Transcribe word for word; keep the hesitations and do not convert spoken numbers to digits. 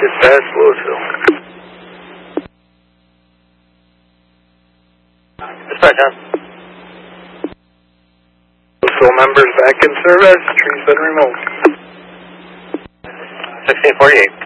Dispatch, Louisville. Dispatch, John. Louisville members back in service. Tree's been removed. sixteen forty-eight.